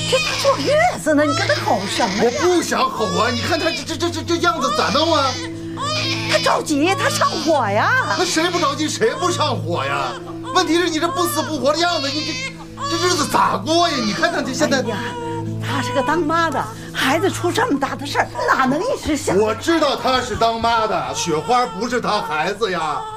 这他坐月子呢，你跟他吼什么呀？ 我不想吼啊！你看他这样子咋弄啊？ 他着急，他上火呀。 那谁不着急谁不上火呀？问题是你这不死不活的样子，你这日子咋过呀？你看他这现在。哎呀， 她是个当妈的，孩子出这么大的事儿，哪能一时想？ 我知道她是当妈的，雪花不是她孩子呀。